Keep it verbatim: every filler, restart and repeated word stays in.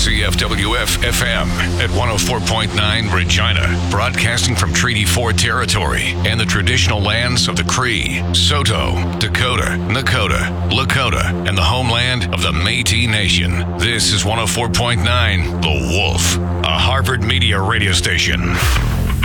C F W F F M at one oh four point nine Regina, broadcasting from Treaty four territory and the traditional lands of the Cree, Saulteaux, Dakota, Nakota, Lakota, and the homeland of the Métis Nation. This is one oh four point nine The Wolf, a Harvard Media radio station.